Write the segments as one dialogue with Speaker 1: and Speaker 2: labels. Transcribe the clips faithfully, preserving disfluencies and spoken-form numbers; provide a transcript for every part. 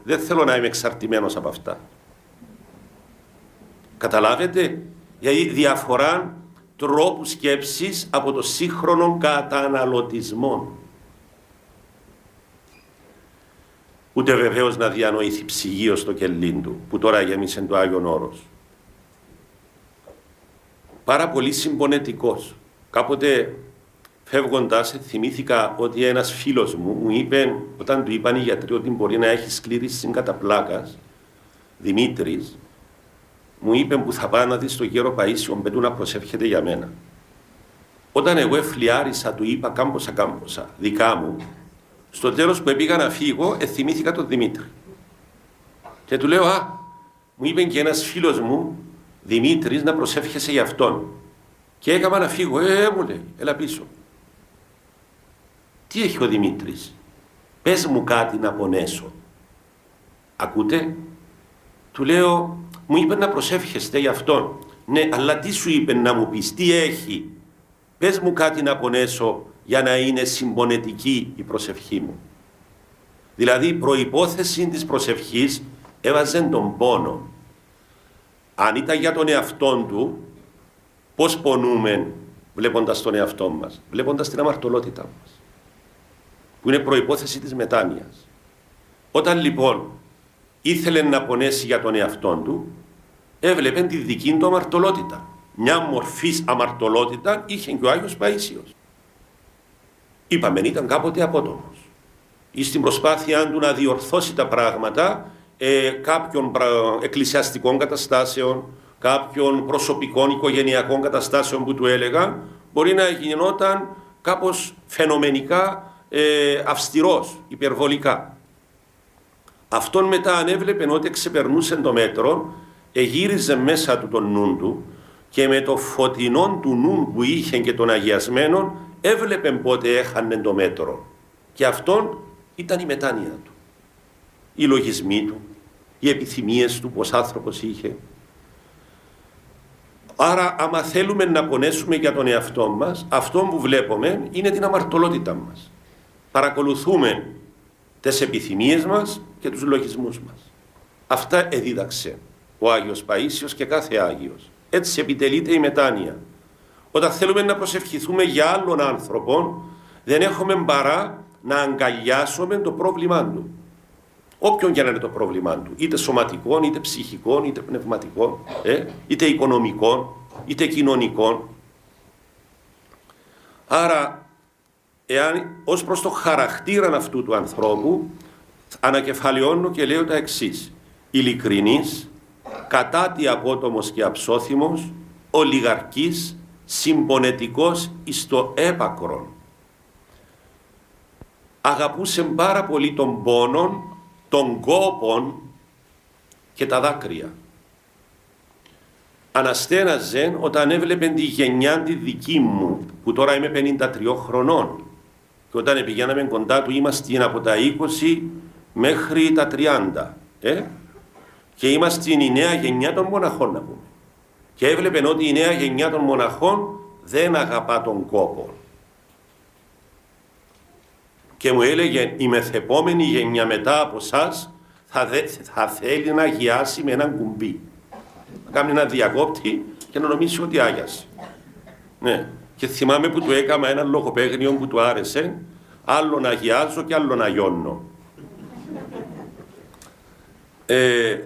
Speaker 1: Δεν θέλω να είμαι εξαρτημένος από αυτά. Καταλάβετε, η διαφορά τρόπου σκέψης από το σύγχρονο καταναλωτισμό. Ούτε βεβαίως να διανοηθεί ψυγείο στο κελί του, που τώρα γέμισε το Άγιον Όρος. Πάρα πολύ συμπονετικός. Κάποτε φεύγοντας θυμήθηκα ότι ένας φίλος μου μου είπε, όταν του είπαν οι γιατροί ότι μπορεί να έχει σκλήρυνση κατά πλάκας, Δημήτρης, μου είπε που θα πάει να δει στο γέρο Παΐσιο μπέτου να προσεύχεται για μένα. Όταν εγώ εφλιάρισα, του είπα κάμποσα κάμποσα, δικά μου, στο τέλος που πήγα να φύγω, εθυμήθηκα τον Δημήτρη. Και του λέω, α, μου είπε και ένας φίλος μου, Δημήτρης, να προσεύχεσαι για αυτόν. Και έκανα να φύγω, ε, μου λέει, έλα πίσω. Τι έχει ο Δημήτρης, πες μου κάτι να πονέσω. Ακούτε, του λέω, μου είπε να προσεύχεστε για αυτόν. Ναι, αλλά τι σου είπε να μου πεις, τι έχει, πες μου κάτι να πονέσω για να είναι συμπονετική η προσευχή μου. Δηλαδή η προϋπόθεση της προσευχής έβαζε τον πόνο. Αν ήταν για τον εαυτόν του, πώς πονούμε βλέποντας τον εαυτό μας, βλέποντας την αμαρτωλότητά μας, που είναι προϋπόθεση της μετάνοιας. Όταν λοιπόν ήθελε να πονέσει για τον εαυτόν του, έβλεπε τη δική του αμαρτωλότητα. Μια μορφής αμαρτωλότητα είχε και ο Άγιος Παΐσιος. Είπαμε, ήταν κάποτε απότομος. Ή στην προσπάθειά του να διορθώσει τα πράγματα ε, κάποιων εκκλησιαστικών καταστάσεων, κάποιων προσωπικών οικογενειακών καταστάσεων που του έλεγαν, μπορεί να γινόταν κάπως φαινομενικά ε, αυστηρός, υπερβολικά. Αυτόν μετά αν έβλεπε ότι ξεπερνούσε το μέτρο, εγύριζε μέσα του τον νου του και με το φωτεινό του νου που είχε και των αγιασμένων έβλεπε πότε έχανε το μέτρο. Και αυτόν ήταν η μετάνοια του. Οι λογισμοί του, οι επιθυμίες του, πως άνθρωπος είχε. Άρα άμα θέλουμε να πονέσουμε για τον εαυτό μας, αυτό που βλέπουμε είναι την αμαρτωλότητα μας. Παρακολουθούμε τις επιθυμίες μας και τους λογισμούς μας. Αυτά εδίδαξε ο Άγιος Παΐσιος και κάθε Άγιος. Έτσι επιτελείται η μετάνοια. Όταν θέλουμε να προσευχηθούμε για άλλον άνθρωπο, δεν έχουμε παρά να αγκαλιάσουμε το πρόβλημά του. Όποιον και να είναι το πρόβλημά του, είτε σωματικό, είτε ψυχικό, είτε πνευματικό, ε, είτε οικονομικό, είτε κοινωνικό. Άρα, εάν ως προς το χαρακτήρα αυτού του ανθρώπου, ανακεφαλαιώνω και λέω τα εξής. Ειλικρινής, κατάτι απότομος και αψόθυμος, ολιγαρκής, συμπονετικός εις το έπακρον. Αγαπούσε πάρα πολύ τον πόνον, τον κόπον και τα δάκρυα. Αναστέναζε όταν έβλεπε τη γενιά τη δική μου, που τώρα είμαι πενήντα τριών χρονών, και όταν πηγαίναμε κοντά του είμαστε από τα είκοσι μέχρι τα τριάντα, ε? και είμαστε η νέα γενιά των μοναχών, να πούμε. Και έβλεπε ότι η νέα γενιά των μοναχών δεν αγαπά τον κόπο. Και μου έλεγε, η μεθεπόμενη γενιά μετά από εσάς θα, θα θέλει να αγιάσει με έναν κουμπί. Να κάνει ένα διακόπτη και να νομίσει ότι άγιασε. Ναι. Και θυμάμαι που του έκανα ένα λογοπαίγνιο που του άρεσε, άλλο να αγιάζω και άλλο να γιώνω. Ε,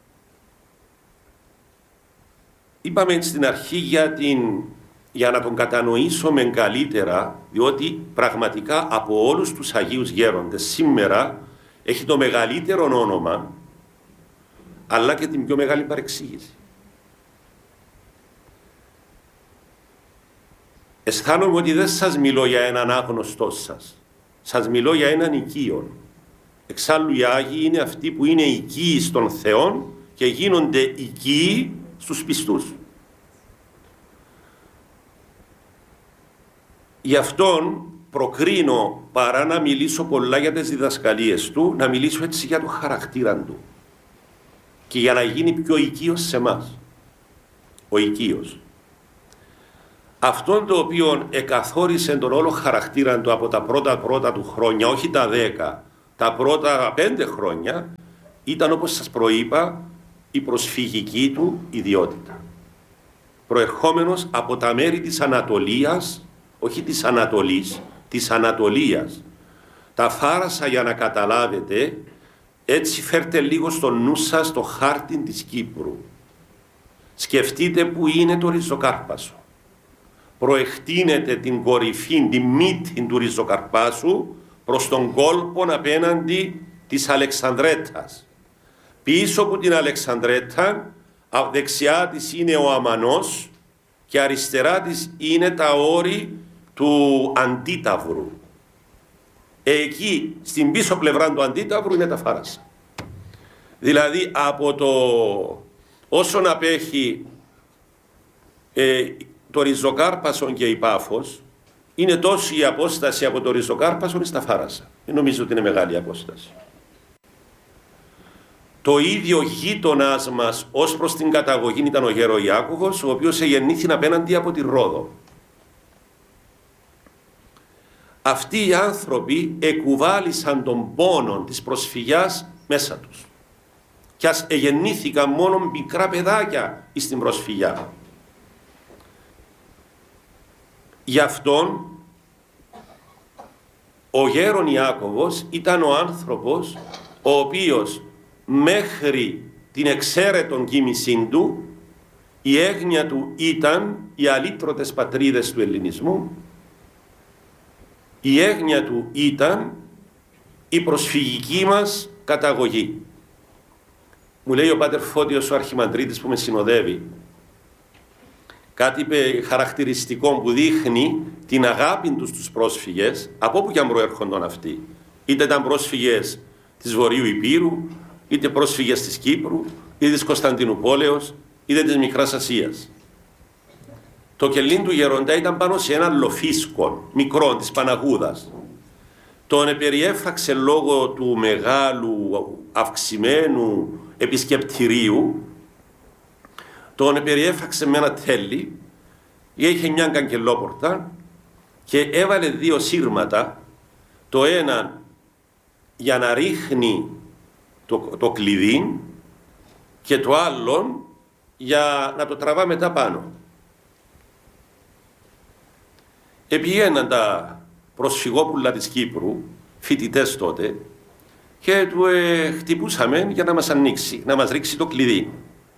Speaker 1: είπαμε στην αρχή για, την, για να τον κατανοήσουμε καλύτερα, διότι πραγματικά από όλους τους Αγίους Γέροντες σήμερα έχει το μεγαλύτερο όνομα, αλλά και την πιο μεγάλη παρεξήγηση. Αισθάνομαι ότι δεν σας μιλώ για έναν άγνωστό σας, σας μιλώ για έναν οικείον. Εξάλλου οι Άγιοι είναι αυτοί που είναι οικείοι στον Θεό και γίνονται οικείοι στους πιστούς. Γι' αυτόν προκρίνω, παρά να μιλήσω πολλά για τις διδασκαλίες του, να μιλήσω έτσι για το χαρακτήρα του και για να γίνει πιο οικείος σε εμάς. Ο οικείος. Αυτόν το οποίο εκαθόρισε τον όλο χαρακτήρα του από τα πρώτα πρώτα του χρόνια, όχι τα δέκα, τα πρώτα πέντε χρόνια, ήταν, όπως σας προείπα, η προσφυγική του ιδιότητα. Προερχόμενος από τα μέρη της Ανατολίας, όχι της Ανατολής, της Ανατολίας. Τα φάρασα, για να καταλάβετε, έτσι φέρτε λίγο στο νου σας το χάρτη της Κύπρου. Σκεφτείτε που είναι το Ριζοκάρπασο. Προεκτείνετε την κορυφή, τη μύτη του Ριζοκαρπάσου προς τον κόλπο απέναντι της Αλεξανδρέτας. Πίσω από την Αλεξανδρέτα, δεξιά της είναι ο Αμανός και αριστερά της είναι τα όρη του Αντίταυρου. Εκεί, στην πίσω πλευρά του Αντίταυρου, είναι τα φάρασα. Δηλαδή, από το όσον απέχει ε, το Ριζοκάρπασο και η Πάφος, είναι τόση η απόσταση από το Ριζοκάρπασο στα φάρασα. Δεν νομίζω ότι είναι μεγάλη απόσταση. Το ίδιο γείτονάς μας ως προς την καταγωγή ήταν ο Γέρο Ιάκωβος, ο οποίος εγεννήθη απέναντι από τη Ρόδο. Αυτοί οι άνθρωποι εκουβάλισαν τον πόνο της προσφυγιάς μέσα τους. Κι ας εγεννήθηκαν μόνο μικρά παιδάκια στην προσφυγιά. Γι' αυτόν ο Γέρον Ιάκωβος ήταν ο άνθρωπος ο οποίος μέχρι την εξαίρετον κοίμησή του η έγνοια του ήταν οι αλήτρωτες πατρίδες του ελληνισμού, η έγνοια του ήταν η προσφυγική μας καταγωγή. Μου λέει ο Πάτερ Φώτιος, ο αρχιμανδρίτης που με συνοδεύει, κάτι χαρακτηριστικό που δείχνει την αγάπη τους στους πρόσφυγες, από όπου και αν προέρχονταν αυτοί. Είτε ήταν πρόσφυγες της Βορείου Υπήρου, είτε πρόσφυγες της Κύπρου, είτε της Κωνσταντινούπολεως, είτε της Μικράς Ασίας. Το κελίν του γεροντά ήταν πάνω σε ένα λοφίσκο μικρό της Παναγούδας. Τον επεριέφραξε λόγω του μεγάλου αυξημένου επισκεπτηρίου, τον περιέφραξε με ένα τέλει, είχε μια καγκελόπορτα και έβαλε δύο σύρματα, το ένα για να ρίχνει το, το κλειδί και το άλλο για να το τραβά μετά πάνω. Επήγαιναν τα προσφυγόπουλα της Κύπρου, φοιτητές τότε, και του ε, χτυπούσαμε για να μας ανοίξει, να μας ρίξει το κλειδί.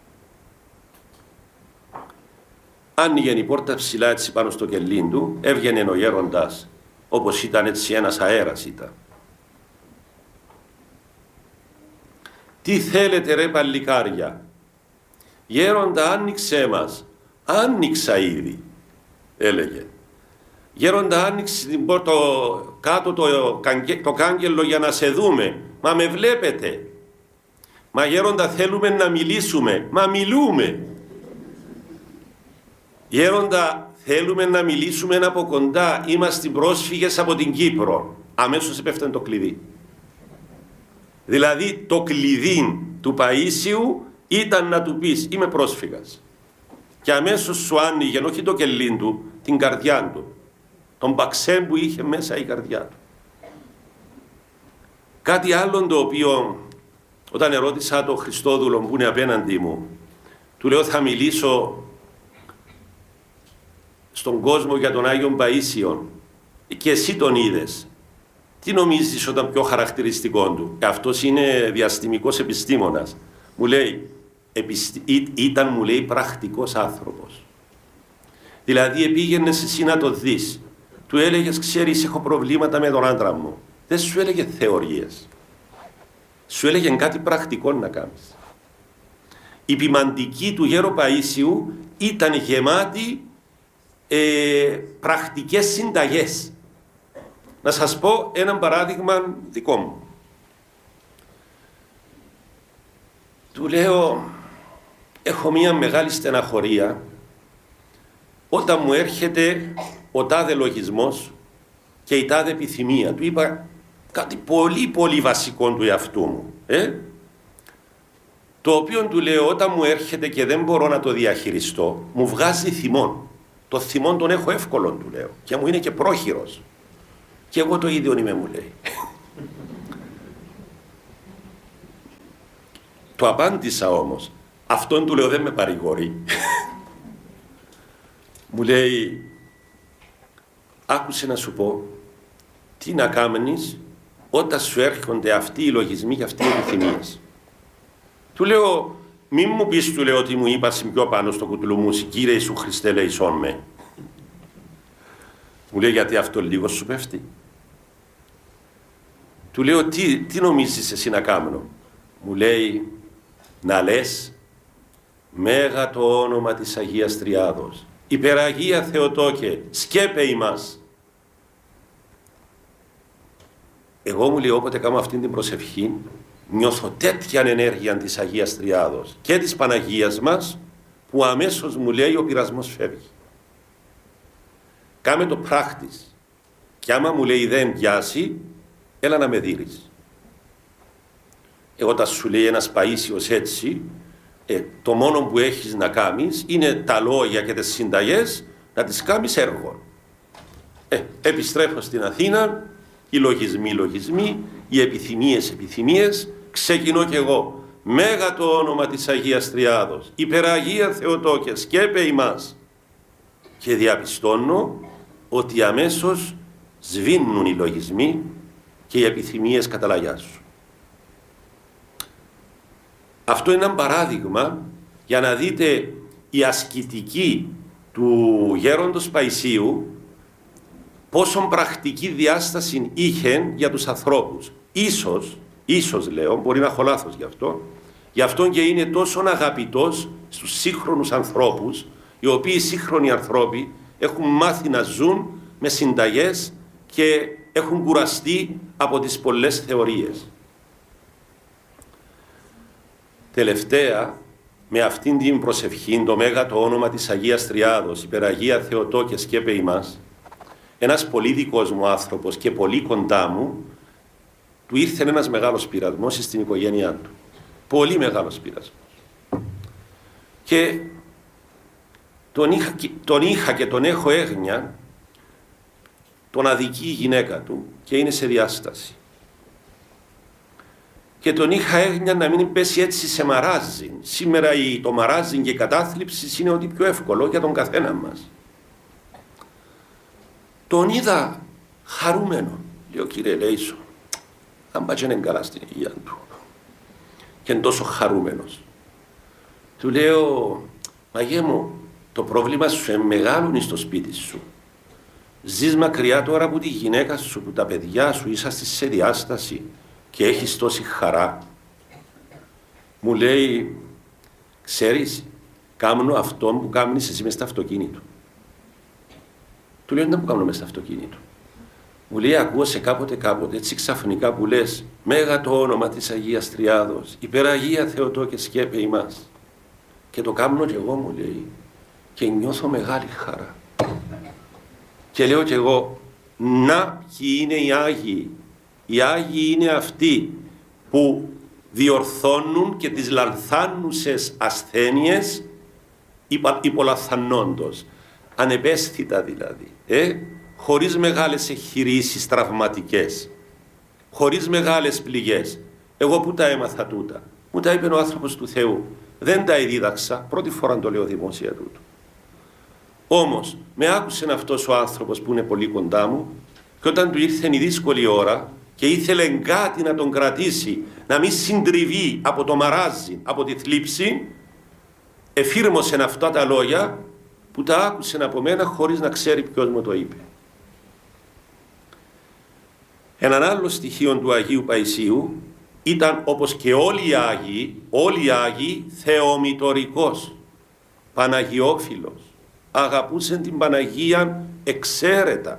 Speaker 1: Άνοιγε η πόρτα ψηλά έτσι πάνω στο κελί του, έβγαινε ο γέροντας, όπως ήταν έτσι ένας αέρας ήταν. Τι θέλετε ρε παλικάρια, γέροντα άνοιξέ μας. Άνοιξα ήδη, έλεγε. Γέροντα άνοιξε την πόρτα κάτω το, το κάγκελο για να σε δούμε. Μα με βλέπετε. Μα γέροντα θέλουμε να μιλήσουμε. Μα μιλούμε. Γέροντα θέλουμε να μιλήσουμε από κοντά. Είμαστε πρόσφυγες από την Κύπρο. Αμέσως έπεφτε το κλειδί. Δηλαδή το κλειδί του Παΐσιου ήταν να του πεις είμαι πρόσφυγας. Και αμέσως σου άνοιγε όχι το κελί του, την καρδιά του. Τον παξέ που είχε μέσα η καρδιά του. Κάτι άλλο το οποίο όταν ερώτησα τον Χριστόδουλο που είναι απέναντι μου, του λέω θα μιλήσω στον κόσμο για τον Άγιον Παΐσιον και εσύ τον είδες. Τι νομίζεις όταν πιο χαρακτηριστικό του? Ε, αυτός είναι διαστημικός επιστήμονας. Μου λέει, επιστη... ήταν μου λέει πρακτικός άνθρωπος. Δηλαδή πήγαινες εσύ να το δεις. Του έλεγες, ξέρεις, έχω προβλήματα με τον άντρα μου. Δεν σου έλεγε θεωρίες. Σου έλεγε κάτι πρακτικό να κάνεις. Η ποιμαντική του Γέρου Παΐσιου ήταν γεμάτη ε, πρακτικές συνταγές. Να σας πω ένα παράδειγμα δικό μου. Του λέω, έχω μία μεγάλη στεναχωρία όταν μου έρχεται ο τάδε λογισμός και η τάδε επιθυμία. Του είπα κάτι πολύ πολύ βασικό του εαυτού μου. Ε? Το οποίο του λέω όταν μου έρχεται και δεν μπορώ να το διαχειριστώ, μου βγάζει θυμόν. Το θυμόν τον έχω εύκολο, του λέω. Και μου είναι και πρόχειρος. Και εγώ το ίδιο είμαι, μου λέει. Το απάντησα όμως. Αυτόν του λέω δεν με παρηγορεί. Μου λέει, άκουσε να σου πω τι να κάνεις όταν σου έρχονται αυτοί οι λογισμοί και αυτοί οι επιθυμίες. Του λέω, μην μου πεις, του λέω, ότι μου είπας πιο πάνω στο κουτουλού μου, Κύριε Ιησού Χριστέ λέησόν με. Μου λέει, γιατί αυτό λίγο σου πέφτει. Του λέω, τι, τι νομίζεις εσύ να κάνω. Μου λέει, να λες μέγα το όνομα της Αγίας Τριάδος, υπεραγία Θεοτόκε, σκέπε ημάς. Εγώ, μου λέει, όποτε κάνω αυτή την προσευχή, νιώθω τέτοια ενέργεια της Αγίας Τριάδος και της Παναγίας μας, που αμέσως μου λέει ο πειρασμός φεύγει. Κάμε το πράκτης. Και άμα μου λέει δεν πιάσει, έλα να με δείρεις. Εγώ όταν σου λέει ένας παΐσιος έτσι, ε, το μόνο που έχεις να κάνεις είναι τα λόγια και τις συνταγές να τις κάνεις έργο. Ε, επιστρέφω στην Αθήνα, οι λογισμοί, λογισμοί, οι επιθυμίες, επιθυμίες, ξεκινώ κι εγώ. Μέγα το όνομα της Αγίας Τριάδος, υπεραγία Θεοτόκε, σκέπε ημάς. Και διαπιστώνω ότι αμέσως σβήνουν οι λογισμοί και οι επιθυμίες καταλαγιάζουν. Αυτό είναι ένα παράδειγμα για να δείτε η ασκητική του γέροντος Παϊσίου πόσο πρακτική διάσταση είχε για τους ανθρώπους. Ίσως, ίσως λέω, μπορεί να έχω λάθος γι' αυτό, γι' αυτό και είναι τόσο αγαπητός στους σύγχρονους ανθρώπους, οι οποίοι σύγχρονοι ανθρώποι έχουν μάθει να ζουν με συνταγές και έχουν κουραστεί από τις πολλές θεωρίες. Τελευταία, με αυτήν την προσευχή, το μέγα το όνομα της Αγίας Τριάδος, υπεραγία Θεοτόκε, σκέπε ημάς, ένας πολύ δικός μου άνθρωπος και πολύ κοντά μου, του ήρθε ένας μεγάλος πειρασμός στην οικογένειά του. Πολύ μεγάλος πειρασμός. Και τον είχα, τον είχα και τον έχω έγνοια, τον αδικεί η γυναίκα του και είναι σε διάσταση. Και τον είχα έγνοια να μην πέσει έτσι σε μαράζι. Σήμερα το μαράζι και η κατάθλιψη είναι ό,τι πιο εύκολο για τον καθένα μας. Τον είδα χαρούμενο. Λέω, κύριε Λέησο, αν πάει είναι καλά στην υγεία του. Και είναι τόσο χαρούμενος. Του λέω, Μαγέ μου, το πρόβλημα σου είναι μεγάλο στο σπίτι σου. Ζεις μακριά τώρα από τη γυναίκα σου, που τα παιδιά σου είσαστε σε διάσταση και έχεις τόση χαρά. Μου λέει, ξέρεις, κάνω αυτό που κάνεις εσύ μες στο αυτοκίνητο. Του λέω, δεν που κάνω μες στο αυτοκίνητο. Μου λέει, ακούω σε κάποτε κάποτε, έτσι ξαφνικά που λες, μέγα το όνομα της Αγίας Τριάδος, υπεραγία Θεοτόκε, σκέπε ημάς. Και το κάνω κι εγώ, μου λέει, και νιώθω μεγάλη χαρά. Και λέω κι εγώ, να ποιοι είναι οι Άγιοι. Οι Άγιοι είναι αυτοί που διορθώνουν και τις λανθάνουσες ασθένειες υπολαθανόντος. Ανεπαίσθητα δηλαδή, ε? χωρίς μεγάλες εγχειρήσεις τραυματικές, χωρίς μεγάλες πληγές. Εγώ που τα έμαθα τούτα, μου τα είπε ο άνθρωπος του Θεού. Δεν τα εδίδαξα, πρώτη φορά το λέω δημόσια τούτο. Όμως, με άκουσε αυτός ο άνθρωπος που είναι πολύ κοντά μου και όταν του ήρθε η δύσκολη ώρα και ήθελε κάτι να τον κρατήσει, να μην συντριβεί από το μαράζι, από τη θλίψη, εφήρμωσε αυτά τα λόγια που τα άκουσε από μένα χωρίς να ξέρει ποιος μου το είπε. Έναν άλλο στοιχείο του Αγίου Παϊσίου ήταν, όπως και όλοι οι Άγιοι, όλοι οι Άγιοι, θεομητορικός, παναγιόφιλος. Αγαπούσε την Παναγία εξαίρετα.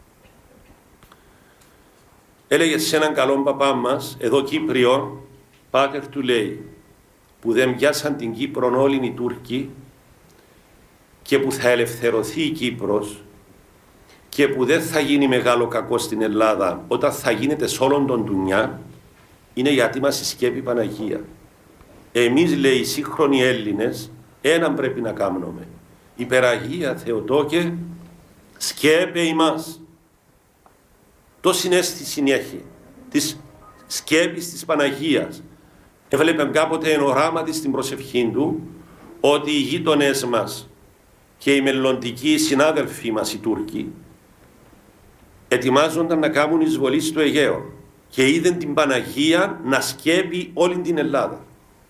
Speaker 1: Έλεγε σε έναν καλό παπά μας, εδώ Κύπριο, πάτερ του λέει, που δεν πιάσαν την Κύπρο όλοι οι Τούρκοι και που θα ελευθερωθεί η Κύπρος και που δεν θα γίνει μεγάλο κακό στην Ελλάδα όταν θα γίνεται σε όλον τον ντουνιά, είναι γιατί μας η σκέπη Παναγία. Εμείς, λέει, οι σύγχρονοι Έλληνες, έναν πρέπει να κάνουμε. Υπεραγία Θεοτόκε, σκέπε ημάς. Το συνέστηση έχει της σκέπης της Παναγίας. Έβλεπε κάποτε εν οράματι στην προσευχή του ότι οι γείτονές μας και οι μελλοντικοί συνάδελφοί μας οι Τούρκοι ετοιμάζονταν να κάνουν εισβολή στο Αιγαίο και είδαν την Παναγία να σκέπει όλη την Ελλάδα.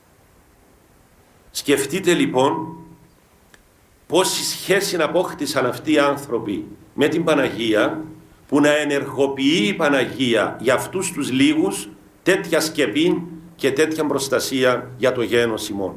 Speaker 1: Σκεφτείτε λοιπόν πόση σχέση απόκτησαν αυτοί οι άνθρωποι με την Παναγία, που να ενεργοποιεί η Παναγία για αυτούς τους λίγους τέτοια σκεπή και τέτοια προστασία για το γένος ημών.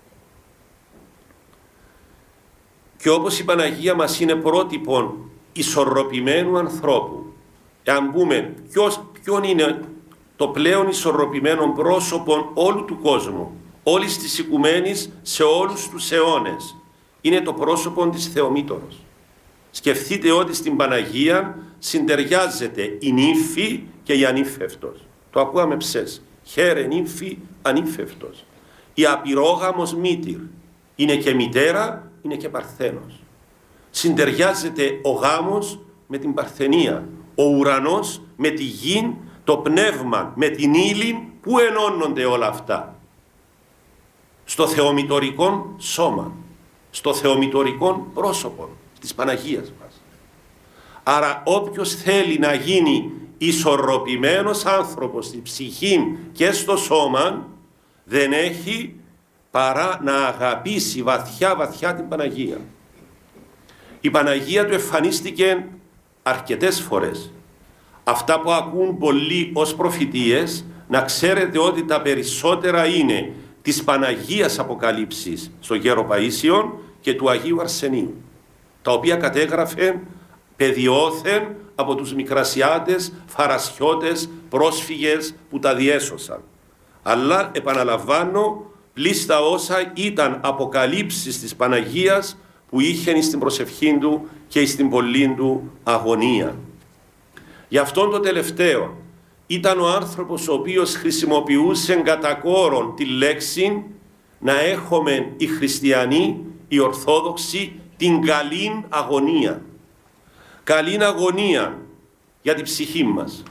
Speaker 1: Και όπως η Παναγία μας είναι πρότυπον ισορροπημένου ανθρώπου, εάν πούμε ποιος, ποιον είναι το πλέον ισορροπημένο πρόσωπο όλου του κόσμου, όλης της οικουμένης σε όλους τους αιώνες, είναι το πρόσωπο της Θεομήτωρος. Σκεφτείτε ότι στην Παναγία συντεριάζεται η νύμφη και η ανύφευτος. Το ακούαμε ψες. Χαίρε νύμφη ανύφευτος. Η απειρόγαμος μήτηρ. Είναι και μητέρα, είναι και παρθένος. Συντεριάζεται ο γάμος με την παρθενία. Ο ουρανός με τη γη, το πνεύμα με την ύλη. Πού ενώνονται όλα αυτά? Στο θεομητορικό σώμα, στο θεομητορικό πρόσωπο της Παναγίας μας. Άρα όποιος θέλει να γίνει ισορροπημένος άνθρωπος στη ψυχή και στο σώμα, δεν έχει παρά να αγαπήσει βαθιά βαθιά την Παναγία. Η Παναγία του εμφανίστηκε αρκετές φορές. Αυτά που ακούν πολλοί ως προφητείες, να ξέρετε ότι τα περισσότερα είναι της Παναγίας αποκαλύψεις στο Γέρο Παΐσιον και του Αγίου Αρσενίου, τα οποία κατέγραφε παιδιώθεν από τους Μικρασιάτες, Φαρασιώτες, πρόσφυγες που τα διέσωσαν. Αλλά επαναλαμβάνω, πλήστα όσα ήταν αποκαλύψεις της Παναγίας που είχε στην προσευχή του και στην πολλή του αγωνία. Γι' αυτόν το τελευταίο ήταν ο άνθρωπος ο οποίος χρησιμοποιούσε κατά κόρον τη λέξη να έχουμε οι χριστιανοί, οι Ορθόδοξοι, την καλήν αγωνία. Καλήν αγωνία για την ψυχή μας,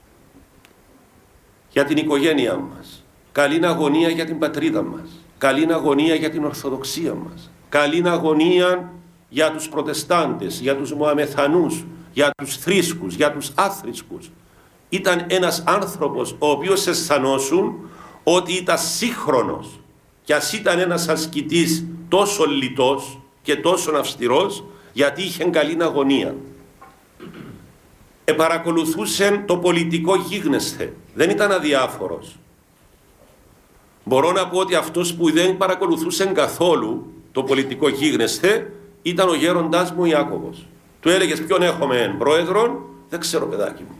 Speaker 1: για την οικογένειά μας, καλήν αγωνία για την πατρίδα μας, καλήν αγωνία για την Ορθοδοξία μας, καλήν αγωνία για τους Προτεστάντες, για τους Μωαμεθανούς, για τους θρήσκους, για τους άθρησκους. Ήταν ένας άνθρωπος ο οποίος αισθανόσουν ότι ήταν σύγχρονος, και ας ήταν ένας ασκητής τόσο λιτός και τόσο αυστηρός, γιατί είχε καλήν αγωνία. Επαρακολουθούσε το πολιτικό γίγνεσθε, δεν ήταν αδιάφορος. Μπορώ να πω ότι αυτός που δεν παρακολουθούσε καθόλου το πολιτικό γίγνεσθε ήταν ο γέροντάς μου Ιάκωβος. Του έλεγες ποιον έχουμε πρόεδρον? Δεν ξέρω, παιδάκι μου.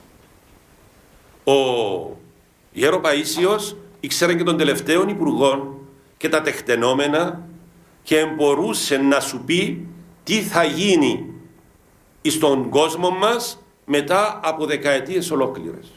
Speaker 1: Ο Γέρο Παΐσιος ήξερε και των τελευταίων υπουργών και τα τεκτενόμενα και μπορούσε να σου πει τι θα γίνει στον κόσμο μας μετά από δεκαετίες ολόκληρες.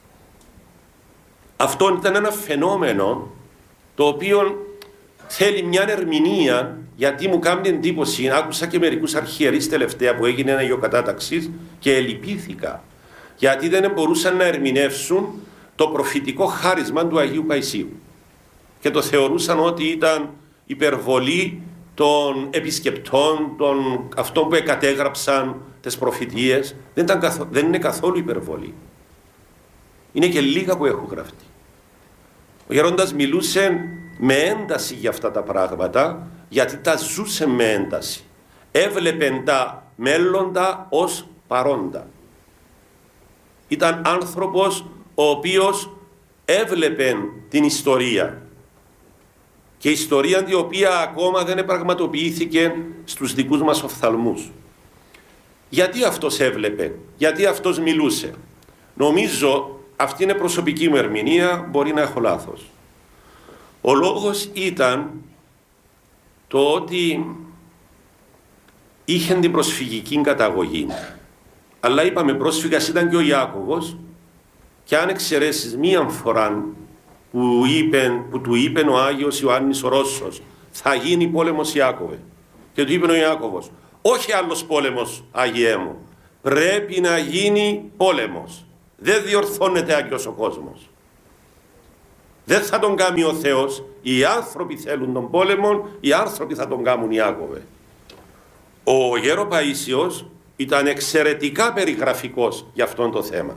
Speaker 1: Αυτό ήταν ένα φαινόμενο το οποίο θέλει μια ερμηνεία, γιατί μου κάνει εντύπωση. Άκουσα και μερικούς αρχιερείς τελευταία που έγινε ένα Αγιοκατάταξης και ελυπήθηκα, γιατί δεν μπορούσαν να ερμηνεύσουν το προφητικό χάρισμα του Αγίου Παϊσίου και το θεωρούσαν ότι ήταν υπερβολή των επισκεπτών, των αυτών που εκατέγραψαν τις προφητείες. Δεν, ήταν καθο... δεν είναι καθόλου υπερβολή. Είναι και λίγα που έχουν γραφτεί. Ο γέροντας μιλούσε με ένταση για αυτά τα πράγματα, γιατί τα ζούσε με ένταση. Έβλεπε τα μέλλοντα ως παρόντα. Ήταν άνθρωπος ο οποίος έβλεπε την ιστορία, και η ιστορία η οποία ακόμα δεν πραγματοποιήθηκε στους δικούς μας οφθαλμούς. Γιατί αυτός έβλεπε, γιατί αυτός μιλούσε? Νομίζω αυτή είναι προσωπική μου ερμηνεία, μπορεί να έχω λάθος. Ο λόγος ήταν το ότι είχε την προσφυγική καταγωγή. Αλλά είπαμε, πρόσφυγας ήταν και ο Ιάκωβος, και αν εξαιρέσεις μία φορά που, είπε, που του είπε ο Άγιος Ιωάννης ο Ρώσος, θα γίνει πόλεμος Ιάκωβε, και του είπε ο Ιάκωβος, όχι άλλος πόλεμος Άγιέ μου, πρέπει να γίνει πόλεμος, δεν διορθώνεται Άγιος ο κόσμος. Δεν θα τον κάνει ο Θεός. Οι άνθρωποι θέλουν τον πόλεμο, οι άνθρωποι θα τον κάνουν, Ιάκωβε. Ο Γέρο Παΐσιος ήταν εξαιρετικά περιγραφικός για αυτόν το θέμα.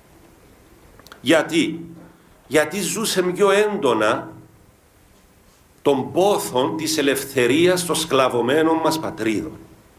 Speaker 1: Γιατί? Γιατί ζούσε πιο έντονα των πόθων της ελευθερίας των σκλαβωμένων μας πατρίδων.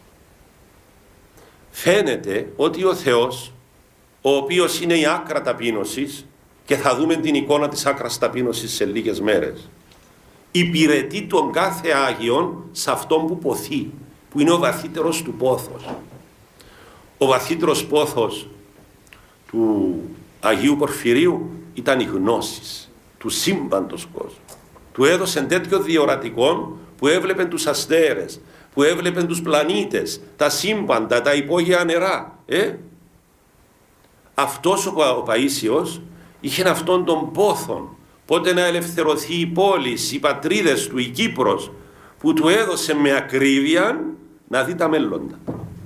Speaker 1: Φαίνεται ότι ο Θεός, ο οποίος είναι η άκρα ταπείνωσης, και θα δούμε την εικόνα της άκρας ταπείνωσης σε λίγες μέρες, υπηρετεί τον κάθε Άγιον σε αυτόν που ποθεί, που είναι ο βαθύτερος του πόθος. Ο βαθύτερος πόθος του Αγίου Πορφυρίου ήταν η γνώση του σύμπαντος κόσμου. Του έδωσε τέτοιο διορατικό που έβλεπε τους αστέρες, που έβλεπε τους πλανήτες, τα σύμπαντα, τα υπόγεια νερά. Ε? Αυτός ο, ο Παΐσιος είχε αυτόν τον πόθον, πότε να ελευθερωθεί η πόλη, οι πατρίδες του, η Κύπρος, που του έδωσε με ακρίβεια να δει τα μέλλοντα.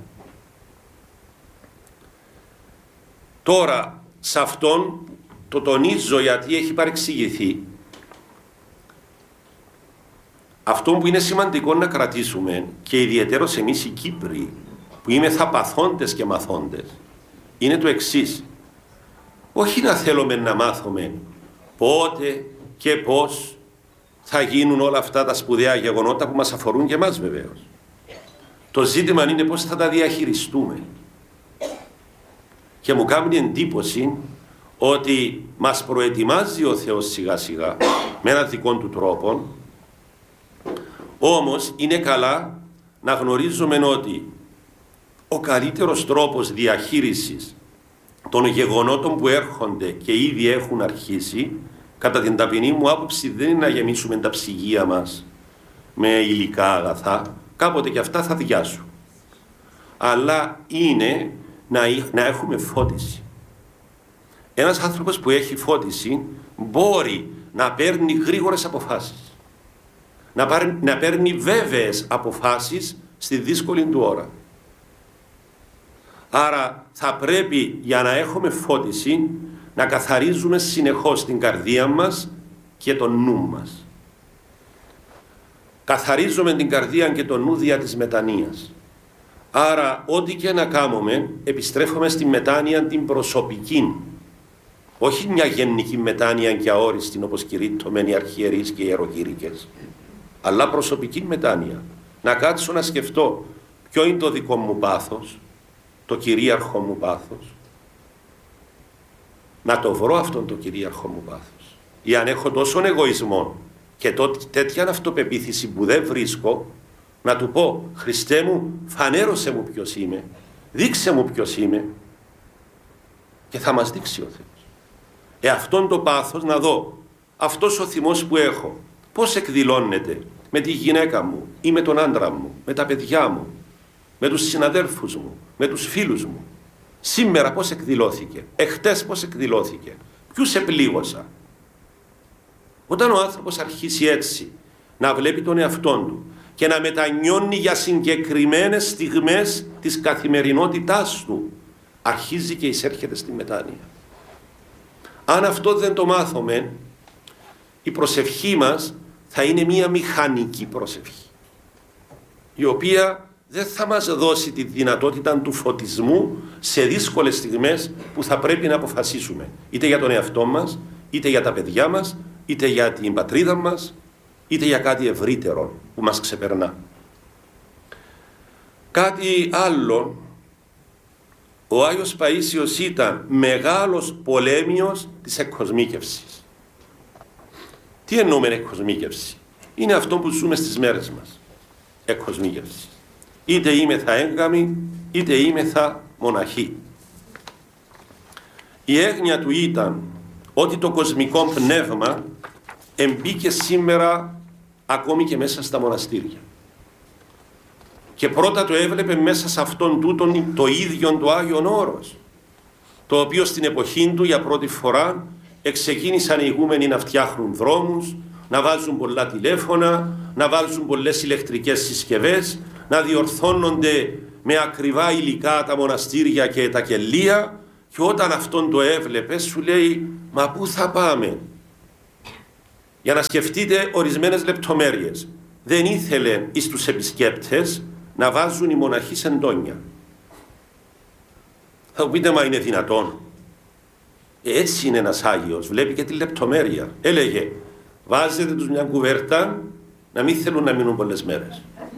Speaker 1: Τώρα, σε αυτόν το τονίζω γιατί έχει παρεξηγηθεί. Αυτό που είναι σημαντικό να κρατήσουμε, και ιδιαιτέρως εμείς οι Κύπροι, που είμεθα παθόντες και μαθόντες, είναι το εξής. Όχι να θέλουμε να μάθουμε πότε και πώς θα γίνουν όλα αυτά τα σπουδαία γεγονότα που μας αφορούν και εμάς βεβαίως. Το ζήτημα είναι πώς θα τα διαχειριστούμε. Και μου κάνει εντύπωση ότι μας προετοιμάζει ο Θεός σιγά σιγά με έναν δικό του τρόπο, όμως είναι καλά να γνωρίζουμε ότι ο καλύτερος τρόπος διαχείρισης των γεγονότων που έρχονται και ήδη έχουν αρχίσει, κατά την ταπεινή μου άποψη, δεν είναι να γεμίσουμε τα ψυγεία μας με υλικά αγαθά, κάποτε και αυτά θα διάσουν, αλλά είναι να, να έχουμε φώτιση. Ένας άνθρωπος που έχει φώτιση μπορεί να παίρνει γρήγορες αποφάσεις, να, πάρει, να παίρνει βέβαιες αποφάσεις στη δύσκολη του ώρα. Άρα θα πρέπει, για να έχουμε φώτιση, να καθαρίζουμε συνεχώς την καρδία μας και τον νου μας. Καθαρίζουμε την καρδία και τον νου δια της μετανοίας. Άρα ό,τι και να κάνουμε, επιστρέφουμε στη μετάνοια την προσωπική. Όχι μια γενική μετάνοια και αόριστη, όπως κηρύττωμεν οι αρχιερείς και οι ιεροκήρυκες, αλλά προσωπική μετάνοια. Να κάτσω να σκεφτώ ποιο είναι το δικό μου πάθος, το κυρίαρχο μου πάθος, να το βρω αυτόν το κυρίαρχο μου πάθος. Ή αν έχω τόσον εγωισμό και τέτοια αυτοπεποίθηση που δεν βρίσκω, να του πω, Χριστέ μου, φανέρωσε μου ποιος είμαι, δείξε μου ποιος είμαι, και θα μας δείξει ο Θεός. Ε, αυτόν το πάθος να δω, αυτός ο θυμός που έχω, πώς εκδηλώνεται με τη γυναίκα μου ή με τον άντρα μου, με τα παιδιά μου, με τους συναδέλφους μου, με τους φίλους μου. Σήμερα πώς εκδηλώθηκε, εχτες πώς εκδηλώθηκε, ποιους επλήγωσα. Όταν ο άνθρωπος αρχίσει έτσι να βλέπει τον εαυτόν του και να μετανιώνει για συγκεκριμένες στιγμές της καθημερινότητάς του, αρχίζει και εισέρχεται στη μετάνοια. Αν αυτό δεν το μάθουμε, η προσευχή μας θα είναι μία μηχανική προσευχή, η οποία δεν θα μας δώσει τη δυνατότητα του φωτισμού σε δύσκολες στιγμές που θα πρέπει να αποφασίσουμε, είτε για τον εαυτό μας, είτε για τα παιδιά μας, είτε για την πατρίδα μας, είτε για κάτι ευρύτερο που μας ξεπερνά. Κάτι άλλο, ο Άγιος Παΐσιος ήταν μεγάλος πολέμιος της εκκοσμίκευσης. Τι εννοούμε εκκοσμίκευση? Είναι αυτό που ζούμε στις μέρες μας. Εκκοσμίκευση. Είτε είμαι θα έγκαμοι, είτε είμαι θα μοναχοί. Η έγνοια του ήταν ότι το κοσμικό πνεύμα εμπήκε σήμερα ακόμη και μέσα στα μοναστήρια. Και πρώτα το έβλεπε μέσα σε αυτόν τούτον το ίδιο το Άγιον Όρος, το οποίο στην εποχή του για πρώτη φορά εξεκίνησαν οι ηγούμενοι να φτιάχνουν δρόμους, να βάζουν πολλά τηλέφωνα, να βάζουν πολλές ηλεκτρικές συσκευές, να διορθώνονται με ακριβά υλικά τα μοναστήρια και τα κελία, και όταν αυτόν το έβλεπε σου λέει, μα πού θα πάμε? Για να σκεφτείτε ορισμένες λεπτομέρειες. Δεν ήθελε εις τους επισκέπτες να βάζουν οι μοναχοί σεντόνια. Θα μου πείτε, μα είναι δυνατόν? Έτσι είναι ένας Άγιος, βλέπει και τη λεπτομέρεια. Έλεγε, βάζετε τους μια κουβέρτα να μην θέλουν να μείνουν πολλές μέρες.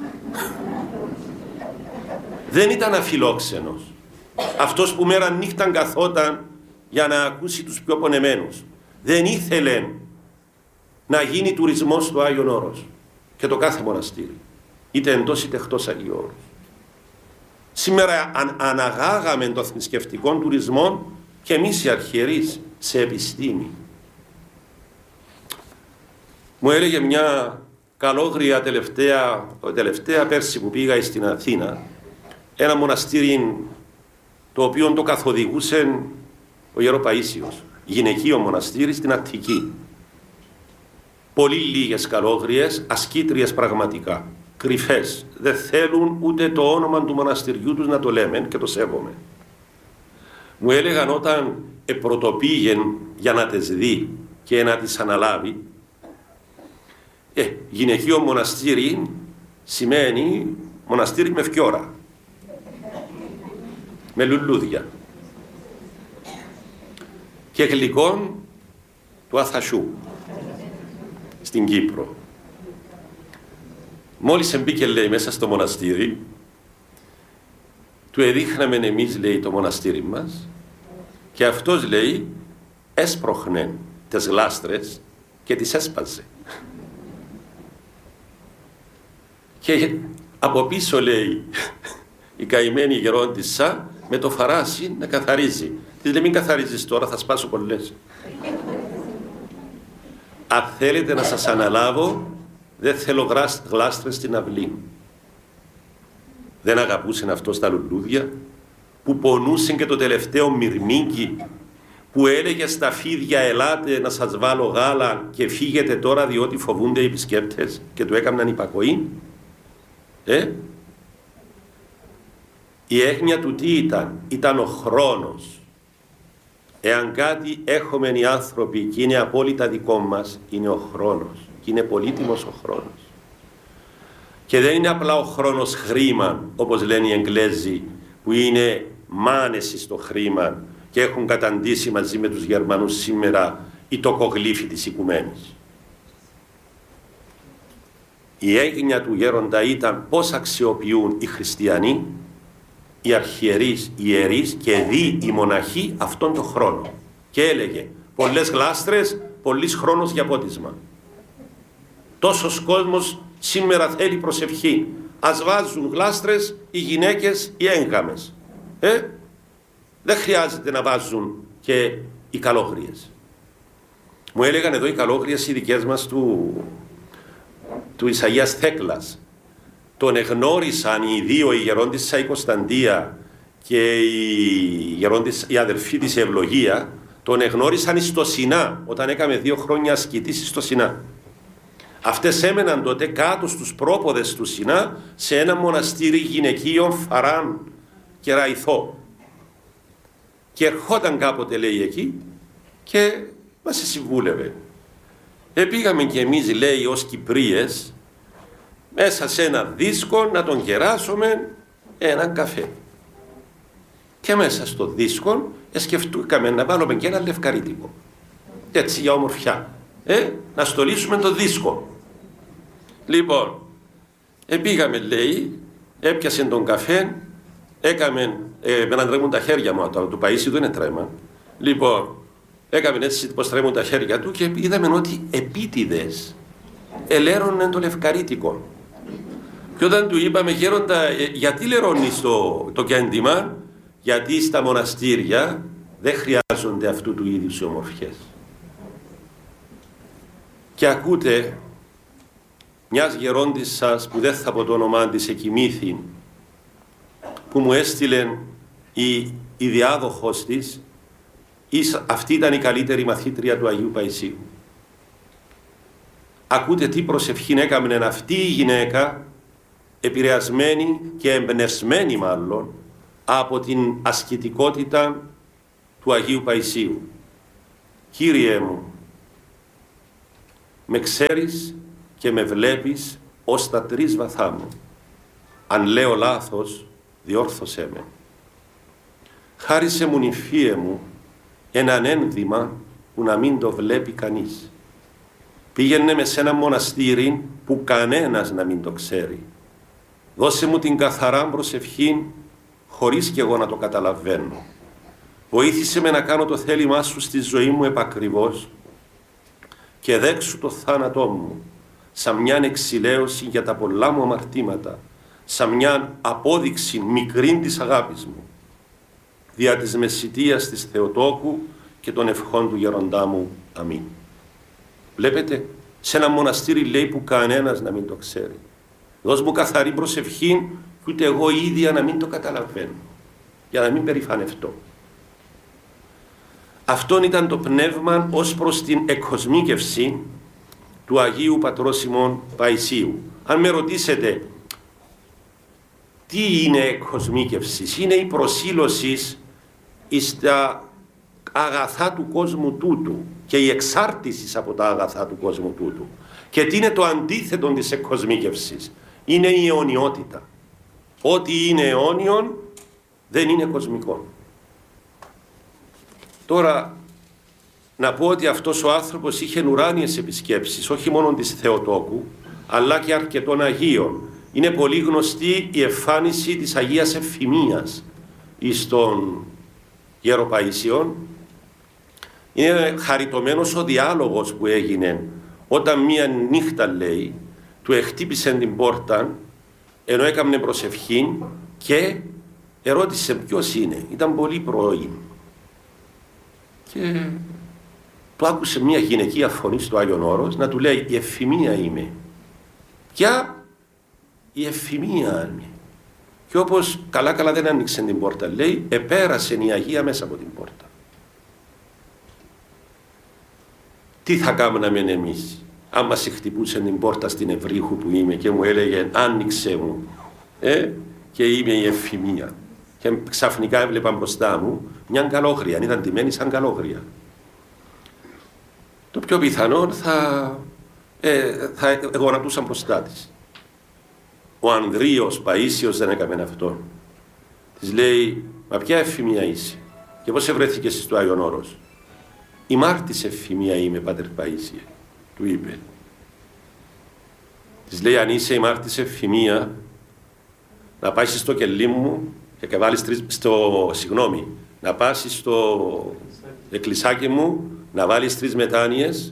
Speaker 1: Δεν ήταν αφιλόξενος. Αυτός που μέρα νύχταν καθόταν για να ακούσει τους πιο πονεμένους. Δεν ήθελε να γίνει τουρισμός στο Άγιον Όρος και το κάθε μοναστήρι, είτε εντός είτε εκτός Αγίου Όρους. Σήμερα αν, αναγάγαμε το θρησκευτικό τουρισμό και εμείς οι αρχιερείς σε επιστήμη. Μου έλεγε μια καλόγρια τελευταία, τελευταία πέρσι που πήγα στην Αθήνα, ένα μοναστήρι το οποίο το καθοδηγούσε ο Ιερό Παΐσιος, γυναικείο μοναστήρι στην Αττική. Πολύ λίγες καλόγριες, ασκήτριες πραγματικά, κρυφές. Δεν θέλουν ούτε το όνομα του μοναστηριού τους να το λέμε και το σέβομαι. Μου έλεγαν όταν πρωτοπήγεν για να τις δει και να τις αναλάβει, ε, γυναικείο μοναστήρι σημαίνει μοναστήρι με φκιόρα, με λουλούδια και γλυκόν του Αθασιού στην Κύπρο. Μόλις εμπήκε, λέει, μέσα στο μοναστήρι, του εδείχναμε εμείς, λέει, το μοναστήρι μας και αυτός, λέει, έσπροχνε τις γλάστρες και τις έσπαζε. Και από πίσω, λέει, η καημένη γερόντισσα με το φαράσι να καθαρίζει. Της λέει, μην καθαρίζεις τώρα, θα σπάσω πολλές. Αν θέλετε να σας αναλάβω, δεν θέλω γλάστρες στην αυλή. Δεν αγαπούσε αυτό τα λουλούδια, που πονούσε και το τελευταίο μυρμήγκι, που έλεγε στα φίδια, ελάτε να σας βάλω γάλα και φύγετε τώρα διότι φοβούνται οι επισκέπτες και του έκαναν υπακοή. Ε? Η έγνοια του τι ήταν? Ήταν ο χρόνος. Εάν κάτι έχουμε οι άνθρωποι και είναι απόλυτα δικό μας, είναι ο χρόνος. Και είναι πολύτιμος ο χρόνος. Και δεν είναι απλά ο χρόνος χρήμα, όπως λένε οι Εγγλέζοι, που είναι μάνεση στο χρήμα και έχουν καταντήσει μαζί με τους Γερμανούς σήμερα η τοκογλύφη της οικουμένης. Η έγνοια του γέροντα ήταν πώς αξιοποιούν οι χριστιανοί, οι αρχιερείς, οι ιερείς και δι οι μοναχοί αυτόν τον χρόνο. Και έλεγε πολλές γλάστρες, πολύς χρόνος για πότισμα. Τόσος κόσμος σήμερα θέλει προσευχή. Ας βάζουν γλάστρες οι γυναίκες, οι έγκαμες. Ε? Δεν χρειάζεται να βάζουν και οι καλόγριες. Μου έλεγαν εδώ οι καλόγριες οι δικές μας του, του Ισαΐας Θέκλας. Τον εγνώρισαν οι δύο, η γερόντισσα η Κωνσταντία και η, γερόντισσα, η αδερφή της Ευλογία, τον εγνώρισαν στο Σινά, όταν έκαμε δύο χρόνια ασκητήσεις στο Σινά. Αυτές έμεναν τότε κάτω στους πρόποδες του Σινά σε ένα μοναστήρι γυναικείων Φαράν και Ραϊθό. Και ερχόταν κάποτε, λέει, εκεί και μας συμβούλευε. Επήγαμε και εμείς, λέει, ως Κυπρίες μέσα σε ένα δίσκο να τον κεράσουμε έναν καφέ. Και μέσα στο δίσκο σκεφτήκαμε να βάλουμε και ένα λευκαρίτικο. Έτσι για ομορφιά. Ε, να στολίσουμε το δίσκο. Λοιπόν, επήγαμε, λέει, έπιασε τον καφέ, έκαμε, ε, με να τρέμουν τα χέρια μου, το, το Παΐσι του είναι τρέμα. Λοιπόν, έκαμε έτσι πως τρέμουν τα χέρια του και είδαμε ότι επίτηδες ελέρωνε το λευκαρίτικο. Και όταν του είπαμε, γέροντα, ε, γιατί λερώνεις το, το κέντημα? Γιατί στα μοναστήρια δεν χρειάζονται αυτού του είδους οι ομορφιές. Και ακούτε μιας γερόντισσας που δεν θα πω το όνομά της, εκοιμήθη, που μου έστειλε η, η διάδοχος της, αυτή ήταν η καλύτερη μαθήτρια του Αγίου Παϊσίου. Ακούτε τι προσευχή έκαμνε αυτή η γυναίκα, επηρεασμένη και εμπνευσμένη μάλλον από την ασκητικότητα του Αγίου Παϊσίου. Κύριε μου, με ξέρεις και με βλέπεις ως τα τρεις βαθά μου. Αν λέω λάθος, διόρθωσέ με. Χάρισε μου νηφίε μου έναν ένδυμα που να μην το βλέπει κανείς. Πήγαινε με σε ένα μοναστήρι που κανένας να μην το ξέρει. Δώσε μου την καθαρά προσευχή χωρίς κι εγώ να το καταλαβαίνω. Βοήθησε με να κάνω το θέλημά σου στη ζωή μου επακριβώς και δέξου το θάνατό μου σαν μια εξηλαίωση για τα πολλά μου αμαρτήματα, σαν μια απόδειξη μικρή της αγάπης μου, δια της μεσιτείας της Θεοτόκου και των ευχών του γεροντά μου. Αμήν. Βλέπετε, σε ένα μοναστήρι λέει που κανένας να μην το ξέρει. Δώσ' μου καθαρή προσευχή και ούτε εγώ ίδια να μην το καταλαβαίνω, για να μην περηφανευτώ. Αυτόν ήταν το πνεύμα ως προς την εκκοσμίκευση του Αγίου Πατρός ημών Παϊσίου. Αν με ρωτήσετε τι είναι εκκοσμίκευση, είναι η προσήλωση στα αγαθά του κόσμου τούτου και η εξάρτηση από τα αγαθά του κόσμου τούτου. Και τι είναι το αντίθετο της εκκοσμίκευσης? Είναι η αιωνιότητα. Ό,τι είναι αιώνιον δεν είναι κοσμικό. Τώρα, να πω ότι αυτός ο άνθρωπος είχε ουράνιες επισκέψεις, όχι μόνο της Θεοτόκου, αλλά και αρκετών Αγίων. Είναι πολύ γνωστή η εμφάνιση της Αγίας Ευθυμίας εις τον Γέρο Παΐσιον. Είναι χαριτωμένος ο διάλογος που έγινε όταν μία νύχτα, λέει, του εχτύπησε την πόρτα ενώ έκαμνε προσευχή και ερώτησε ποιος είναι. Ήταν πολύ πρωί και του άκουσε μια γυναικεία φωνή στο Άγιον Όρος να του λέει «Η Ευθυμία είμαι». Ποια? Η Ευθυμία είμαι. Και όπως καλά καλά δεν άνοιξε την πόρτα, λέει, επέρασε η Αγία μέσα από την πόρτα. Τι θα κάναμε εμείς αν μας χτυπούσε την πόρτα στην Ευρύχου που είμαι και μου έλεγε «Άνοιξε μου» ε, και είμαι η Ευθυμία. Και ξαφνικά έβλεπα μπροστά μου μια καλόγρια, ήταν ντυμένη σαν καλόγρια. Το πιο πιθανό θα, ε, θα γονατούσαν μπροστά της. Ο Ανδρείος Παΐσιος δεν έκαμε αυτό. Της λέει «Μα ποια Ευθυμία είσαι και πώς ευρέθηκες στο Άγιον Όρος?» «Η Μάρτης Ευθυμία είμαι, Πάτερ Παΐσιε», του είπε. Της λέει «Αν είσαι η Μάρτης Ευθυμία, να πάσεις στο κελί μου και βάλεις τρεις, στο, συγγνώμη, να πάσεις στο εκκλησάκι μου, να βάλεις τρεις μετάνοιες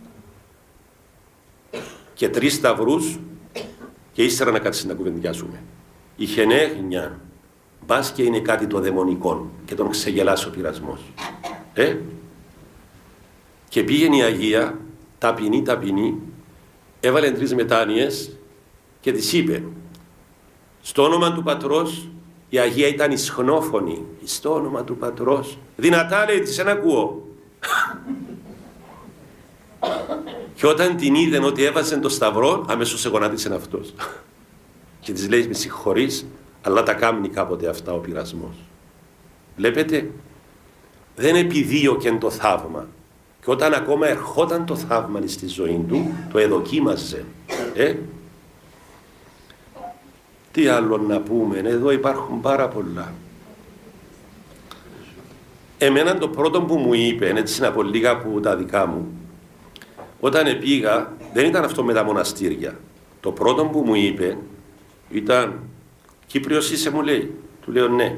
Speaker 1: και τρεις σταυρούς και ύστερα να κάτσεις να κουβεντιάσουμε. Η χενέγνια, μπας και είναι κάτι το δαιμονικό και τον ξεγελάσει ο πειρασμός. Ε? Και πήγαινε η Αγία, ταπεινή, ταπεινή, έβαλε τρεις μετάνοιες και της είπε «Στο όνομα του Πατρός», η Αγία ήταν ισχνόφωνη, «Στο όνομα του Πατρός», δυνατά λέει της, «Εν ακούω». Και όταν την είδε ότι έβαζε το σταυρό, αμέσως εγωνάτισε αυτός. Και της λέει «Με συγχωρείς, αλλά τα κάμνει κάποτε αυτά ο πειρασμός». Βλέπετε, δεν επιδίωκεν το θαύμα. Και όταν ακόμα ερχόταν το θαύμα στη ζωή του, το εδοκίμαζε. Ε? Τι άλλο να πούμε, εδώ υπάρχουν πάρα πολλά. Εμένα το πρώτο που μου είπε, έτσι να πω λίγα από τα δικά μου, όταν πήγα, δεν ήταν αυτό με τα μοναστήρια. Το πρώτο που μου είπε ήταν «Κύπριος είσαι?» μου λέει. Του λέω «Ναι».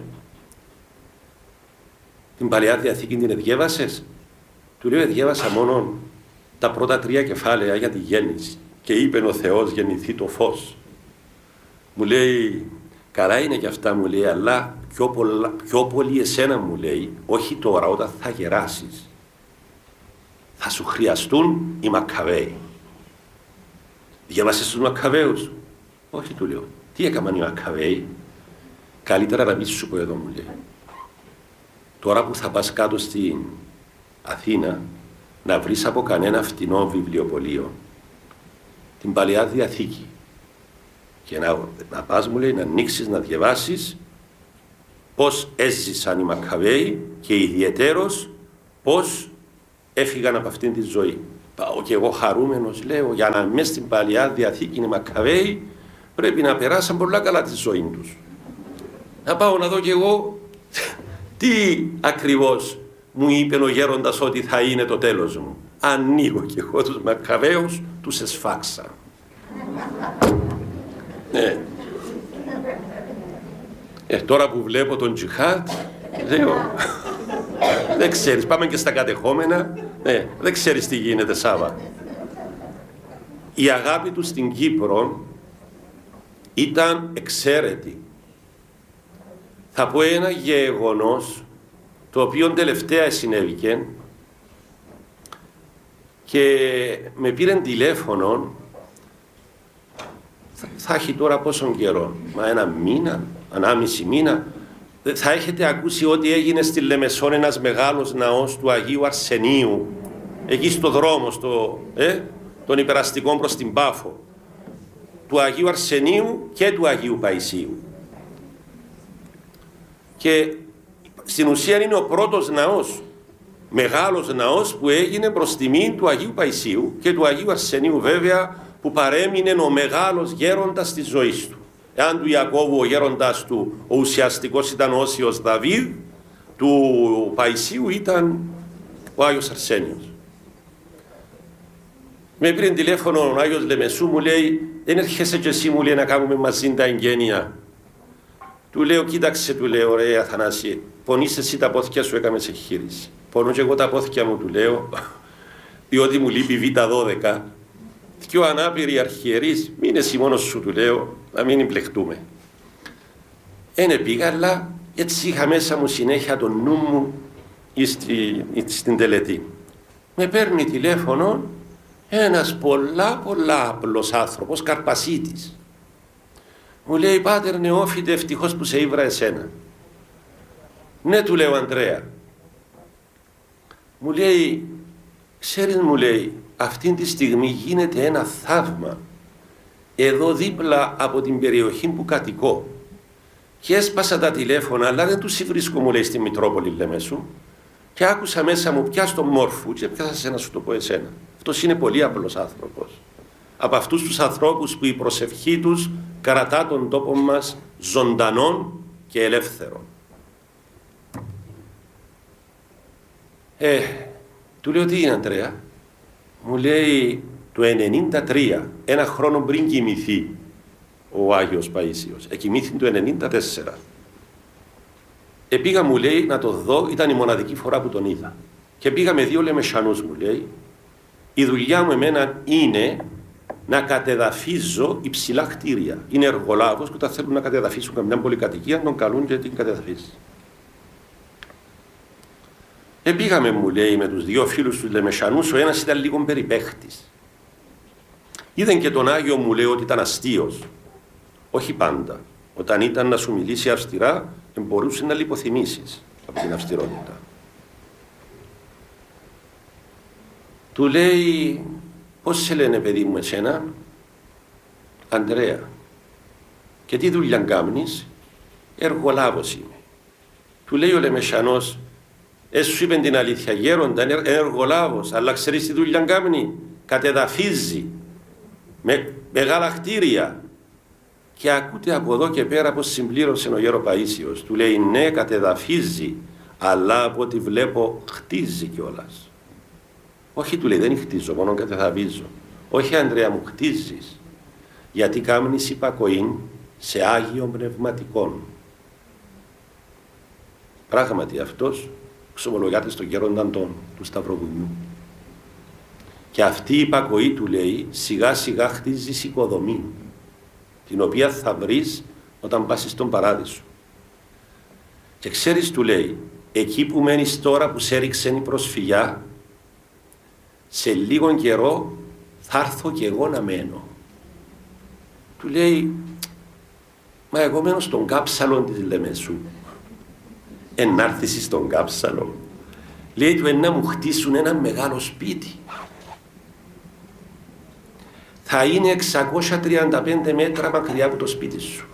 Speaker 1: «Την Παλαιά Διαθήκη την εδιέβασες?» Του λέω «Εδιέβασα μόνο τα πρώτα τρία κεφάλαια για τη γέννηση και είπε ο Θεός γεννηθεί το φως». Μου λέει «Καλά είναι και αυτά», μου λέει, «αλλά πιο, πολλά, πιο πολύ εσένα», μου λέει, «όχι τώρα, όταν θα γεράσεις θα σου χρειαστούν οι Μακκαβαίοι». «Διάβασες τους Μακκαβαίους?» «Όχι», του λέω. «Τι έκαναν οι Μακκαβαίοι?» «Καλύτερα να μην σου πω εδώ», μου λέει. «Τώρα που θα πας κάτω στην Αθήνα να βρεις από κανένα φτηνό βιβλιοπωλείο την Παλαιά Διαθήκη και να, να πας», μου λέει, «να ανοίξεις, να διαβάσεις πώς έζησαν οι Μακκαβαίοι και ιδιαιτέρως πώς έφυγαν από αυτήν τη ζωή». Πάω και εγώ χαρούμενος, λέω, για να είμαι στην Παλαιά Διαθήκη οι Μακκαβαίοι πρέπει να περάσαν πολλά καλά τη ζωή τους. Να πάω να δω κι εγώ τι ακριβώς μου είπε ο γέροντας ότι θα είναι το τέλος μου. Ανοίγω κι εγώ τους Μακκαβαίους, τους εσφάξα. Ναι. Ε, τώρα που βλέπω τον Τζιχάτ, λέω, δεν ξέρεις, πάμε και στα κατεχόμενα, ναι, δεν ξέρεις τι γίνεται, Σάβα. Η αγάπη του στην Κύπρο ήταν εξαίρετη. Θα πω ένα γεγονός, το οποίο τελευταία συνέβηκε και με πήρε τηλέφωνο, θα, θα έχει τώρα πόσον καιρό, μα ένα μήνα, ανάμιση μήνα, θα έχετε ακούσει ότι έγινε στη Λεμεσόν ένας μεγάλος ναός του Αγίου Αρσενίου, εκεί στο δρόμο, στο, ε, των υπεραστικών προς την Πάφο, του Αγίου Αρσενίου και του Αγίου Παϊσίου. Και στην ουσία είναι ο πρώτος ναός, μεγάλος ναός που έγινε προς τιμήν του Αγίου Παϊσίου και του Αγίου Αρσενίου βέβαια, που παρέμεινε ο μεγάλος γέροντας της ζωής του. Εάν του Ιακώβου ο γέροντας του ο ουσιαστικός ήταν ο Όσιος Δαβίδ, του Παϊσίου ήταν ο Άγιος Αρσένιος. Με πήρε τηλέφωνο ο Άγιος Λεμεσού, μου λέει, δεν έρχεσαι και εσύ, μου λέει, να κάνουμε μαζί τα εγγένεια. Του λέω, κοίταξε, του λέω, ρε Αθανάση, πονείς εσύ τα πόθηκια σου, έκαμες εγχείρηση. Πονώ και εγώ τα πόθηκια μου, του λέω, διότι μου λείπει Β δώδεκα. Και ο ανάπηροι αρχιερείς, μην εσύ μόνος σου, του λέω, να μην μπλεχτούμε. Ένε πήγα, αλλά έτσι είχα μέσα μου συνέχεια τον νου μου στη, στην τελετή. Με παίρνει τηλέφωνο ένας πολλά πολλά απλός άνθρωπος, Καρπασίτης. Μου λέει, πάτερ νεόφιτε, ευτυχώς που σε ήβρα εσένα. Ναι, του λέω, Ανδρέα. Μου λέει, ξέρεις, μου λέει, αυτή τη στιγμή γίνεται ένα θαύμα εδώ δίπλα από την περιοχή που κατοικώ. Και έσπασα τα τηλέφωνα, αλλά δεν τους βρίσκω, μου λέει, στη Μητρόπολη Λεμεσού. Και άκουσα μέσα μου, πια τον Μόρφου, και πιάσα σε να σου το πω εσένα. Αυτός είναι πολύ απλός άνθρωπος. Από αυτούς τους ανθρώπους που η προσευχή τους κρατά τον τόπο μας ζωντανών και ελεύθερων. Ε, του λέω, τι είναι, Ανδρέα? Μου λέει, το ενενήντα τρία, ένα χρόνο πριν κοιμηθεί ο Άγιος Παΐσιος, εκοιμήθη το ενενήντα τέσσερα. Επήγα, μου λέει, να το δω, ήταν η μοναδική φορά που τον είδα. Και πήγα με δύο Λεμεσανούς, μου λέει, η δουλειά μου εμένα είναι να κατεδαφίζω υψηλά κτίρια. Είναι εργολάβος που τα θέλουν να κατεδαφίσουν καμιά πολυκατοικία, τον καλούν και την κατεδαφίσει. Επήγαμε, μου λέει, με τους δύο φίλους του Λεμεσανούς, ο ένας ήταν λίγο περιπαίχτης. Είδαν και τον Άγιο, μου λέει, ότι ήταν αστείος. Όχι πάντα. Όταν ήταν να σου μιλήσει αυστηρά, μπορούσε να λιποθυμήσεις από την αυστηρότητα. Του λέει, πώς σε λένε, παιδί μου, εσένα? Ανδρέα. Και τι δουλειά κάνεις? Εργολάβος είμαι. Του λέει ο Λεμεσανός, έσου είπε την αλήθεια, γέροντα, είναι εργολάβος, αλλά ξέρεις τι δουλειά κάνει? Κατεδαφίζει με μεγάλα κτίρια. Και ακούτε από εδώ και πέρα πως συμπλήρωσε ο γέρο Παΐσιος. Του λέει, ναι, κατεδαφίζει, αλλά από ό,τι βλέπω χτίζει κιόλας. Όχι, του λέει, δεν χτίζω, μόνο κατεδαφίζω. Όχι, Ανδρέα μου, χτίζεις, γιατί κάμνεις υπακοήν σε Άγιο Πνευματικόν. Πράγματι αυτός ξομολογάται στον γέρονταν τον του Σταυροβουνιού. Και αυτή η υπακοή, του λέει, σιγά σιγά χτίζεις οικοδομή, την οποία θα βρεις όταν πας στον παράδεισο. Και ξέρεις, του λέει, εκεί που μένεις τώρα που σε έριξε η προσφυγιά, σε λίγο καιρό θα έρθω και εγώ να μένω. Του λέει, μα εγώ μένω στον κάψαλο της Λεμεσού. Ενάρθεις στον κάψαλο. Λέει του, να μου χτίσουν ένα μεγάλο σπίτι. Θα είναι εξακόσια τριάντα πέντε μέτρα μακριά από το σπίτι σου.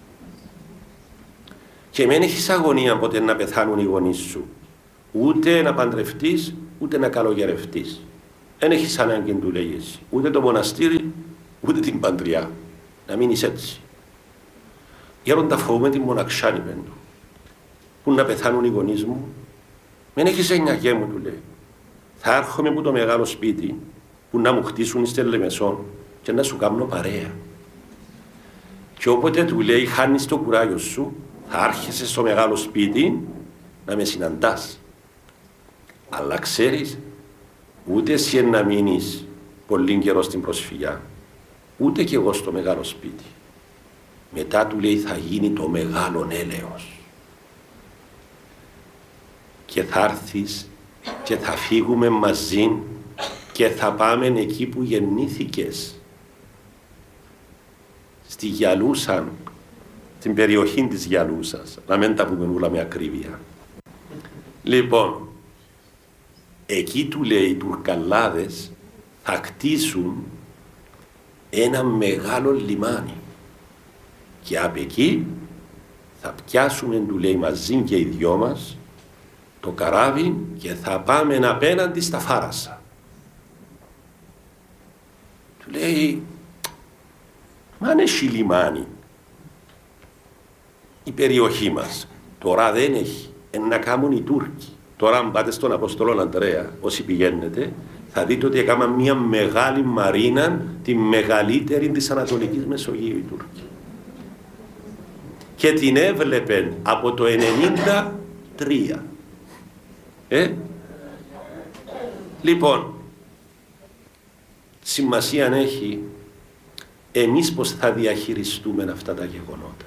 Speaker 1: Και μην έχεις αγωνία ποτέ να πεθάνουν οι γονείς σου. Ούτε να παντρευτείς, ούτε να καλογερευτείς. δεν έχεις ανάγκη, του λέει εσύ, ούτε το μοναστήρι, ούτε την παντριά. Να μείνεις έτσι. Γέροντα, φοβούμαι την μοναξιά, είπε του. Πού να πεθάνουν οι γονείς μου. Μην έχεις εννιακέ μου, του λέει. Θα έρχομαι από το μεγάλο σπίτι που να μου χτίσουν στη Λεμεσόν και να σου κάνω παρέα. Και όποτε του λέει χάνεις το κουράγιο σου, θα άρχεσαι στο μεγάλο σπίτι να με συναντάς. Αλλά ξέρεις, ούτε εσύ να μείνεις πολύ καιρό στην προσφυγιά, ούτε κι εγώ στο μεγάλο σπίτι. Μετά του λέει θα γίνει το μεγάλο έλεος. Και θα έρθεις και θα φύγουμε μαζί και θα πάμε εκεί που γεννήθηκες. Στη Γιαλούσα, την περιοχή της Γιαλούσας, να μην τα πούμε όλα με ακρίβεια. Λοιπόν, εκεί του λέει οι Τουρκαλάδες θα κτίσουν ένα μεγάλο λιμάνι και από εκεί θα πιάσουμε, του λέει, μαζί και οι δυο μας το καράβι και θα πάμε απέναντι στα Φάρασα. Του λέει, μα αν έχει λιμάνι η περιοχή μας, τώρα δεν έχει, εν να κάνουν οι Τούρκοι. Τώρα αν πάτε στον Αποστολό Ανδρέα, όσοι πηγαίνετε, θα δείτε ότι έκαναν μια μεγάλη μαρίνα, τη μεγαλύτερη της Ανατολικής Μεσογείου οι Τούρκοι. Και την έβλεπεν από το ενενήντα τρία. Ε? Λοιπόν, σημασία έχει εμείς πως θα διαχειριστούμε αυτά τα γεγονότα.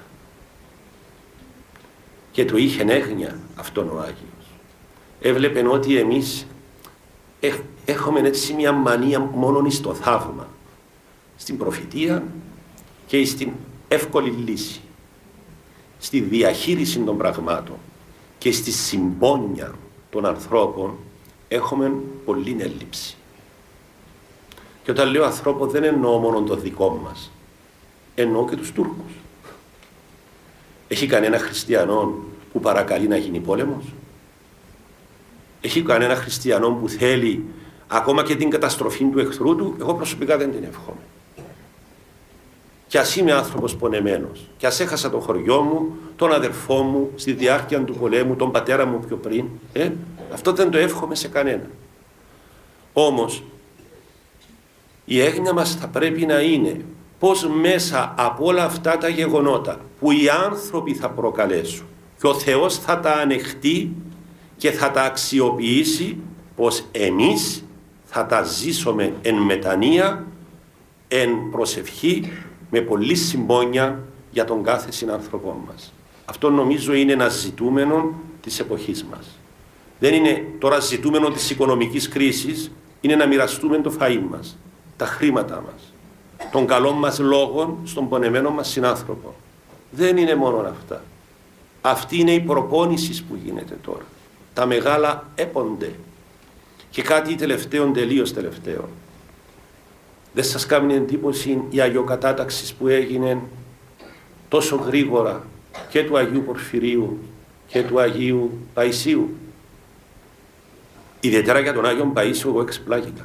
Speaker 1: Και το είχε έγνοια αυτόν ο Άγιος. Έβλεπεν ότι εμείς έχ, έχουμε έτσι μια μανία μόνον στο θαύμα, στην προφητεία και στην εύκολη λύση, στη διαχείριση των πραγμάτων και στη συμπόνια των ανθρώπων έχουμε πολλή έλλειψη. Και όταν λέω ανθρώπο δεν εννοώ μόνο το δικό μας, εννοώ και τους Τούρκους. Έχει κανένα χριστιανό που παρακαλεί να γίνει πόλεμος? Έχει κανένα χριστιανό που θέλει ακόμα και την καταστροφή του εχθρού του? Εγώ προσωπικά δεν την εύχομαι. Κι ας είμαι άνθρωπος πονεμένος, κι ας έχασα το χωριό μου, τον αδερφό μου στη διάρκεια του πολέμου, τον πατέρα μου πιο πριν, ε, αυτό δεν το εύχομαι σε κανένα. Όμως η έγνοια μας θα πρέπει να είναι πως μέσα από όλα αυτά τα γεγονότα που οι άνθρωποι θα προκαλέσουν και ο Θεός θα τα ανεχτεί και θα τα αξιοποιήσει, πως εμείς θα τα ζήσουμε εν μετανία, εν προσευχή, με πολλή συμπόνια για τον κάθε συνάνθρωπό μας. Αυτό νομίζω είναι ένα ζητούμενο της εποχής μας. Δεν είναι τώρα ζητούμενο της οικονομικής κρίσης, είναι να μοιραστούμε το φαΐ μας, τα χρήματα μας, των καλών μας λόγων στον πονεμένο μας συνάνθρωπο. Δεν είναι μόνο αυτά. Αυτή είναι η προπόνηση που γίνεται τώρα. Τα μεγάλα έπονται. Και κάτι τελευταίο, τελείως τελευταίο. Δεν σας κάνει εντύπωση η αγιοκατάταξη που έγινε τόσο γρήγορα και του Αγίου Πορφυρίου και του Αγίου Παϊσίου? Ιδιαίτερα για τον Άγιον Παΐσιο εγώ εξεπλάγηκα.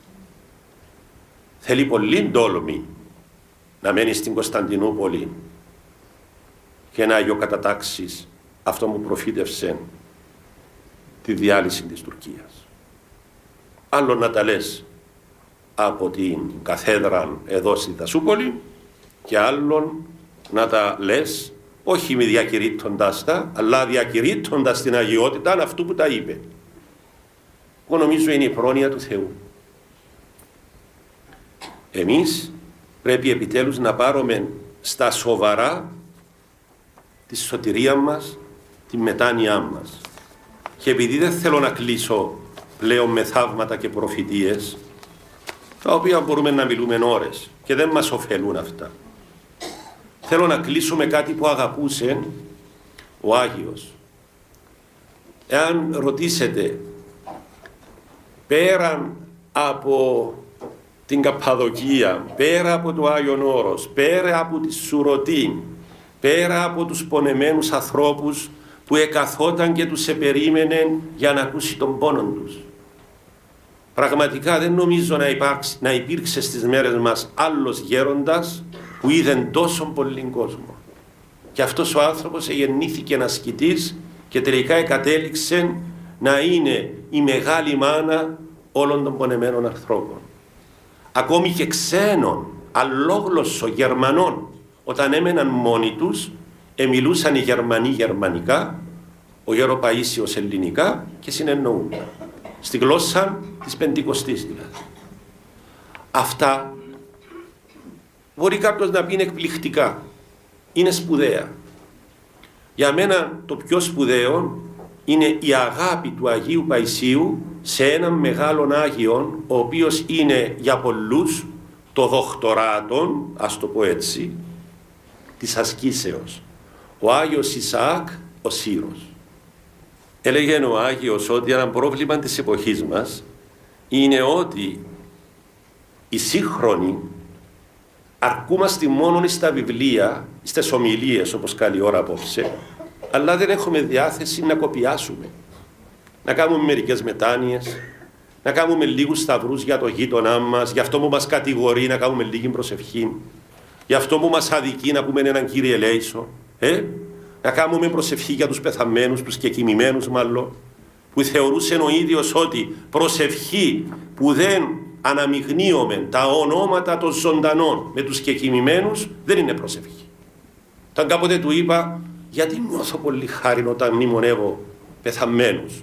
Speaker 1: Θέλει πολύ τόλμη να μένει στην Κωνσταντινούπολη και να αγιοκατατάξεις αυτό που προφήτευσε τη διάλυση της Τουρκίας. Άλλο να τα λες από την καθέδρα εδώ στη Δασούπολη και άλλον να τα λες όχι μη διακηρύττοντας τα, αλλά διακηρύττοντας την αγιότητα αυτού που τα είπε. Εγώ νομίζω είναι η πρόνοια του Θεού. Εμείς πρέπει επιτέλους να πάρουμε στα σοβαρά τη σωτηρία μας, τη μετάνοιά μας. Και επειδή δεν θέλω να κλείσω πλέον με θαύματα και προφητείες, τα οποία μπορούμε να μιλούμε ώρες και δεν μας ωφελούν αυτά, θέλω να κλείσω με κάτι που αγαπούσε ο Άγιος. Εάν ρωτήσετε, πέραν από την Καππαδοκία, πέρα από το Άγιον Όρος, πέρα από τη Σουρωτή, πέρα από τους πονεμένους ανθρώπους που εκαθόταν και τους επερίμενε για να ακούσει τον πόνο τους, Πραγματικά δεν νομίζω να, υπάρξει, να υπήρξε στις μέρες μας άλλος γέροντας που είδε τόσο πολύ κόσμο. Και αυτός ο άνθρωπος γεννήθηκε ασκητής και τελικά κατέληξε να είναι η μεγάλη μάνα όλων των πονεμένων ανθρώπων. Ακόμη και ξένων, αλλόγλωσσων Γερμανών, όταν έμεναν μόνοι τους, εμιλούσαν οι Γερμανοί γερμανικά, ο Γέρο Παΐσιος ελληνικά και συνεννοούν. Στη γλώσσα της Πεντηκοστής δηλαδή. Αυτά μπορεί κάποιος να πει είναι εκπληκτικά, είναι σπουδαία. Για μένα το πιο σπουδαίο είναι η αγάπη του Αγίου Παϊσίου σε έναν μεγάλον Άγιον, ο οποίος είναι για πολλούς το δοκτοράτον, ας το πω έτσι, της ασκήσεως. Ο Άγιος Ισαάκ ο Σύρος. Έλεγε ο Άγιος ότι ένα πρόβλημα της εποχής μας είναι ότι οι σύγχρονοι αρκούμαστε μόνο στα βιβλία, στις ομιλίες όπως καλή ώρα απόψε, αλλά δεν έχουμε διάθεση να κοπιάσουμε, να κάνουμε μερικές μετάνοιες, να κάνουμε λίγους σταυρούς για το γείτονά μας, για αυτό που μας κατηγορεί να κάνουμε λίγη προσευχή, για αυτό που μας αδικεί να πούμε έναν Κύριε ελέησον, ε? να κάνουμε προσευχή για τους πεθαμένους, τους κεκοιμημένους μάλλον, που θεωρούσε ο ίδιος ότι προσευχή που δεν αναμειγνύουμε τα ονόματα των ζωντανών με τους κεκοιμημένους δεν είναι προσευχή. Όταν κάποτε του είπα, γιατί νιώθω πολύ χάρη όταν μνημονεύω πεθαμένους,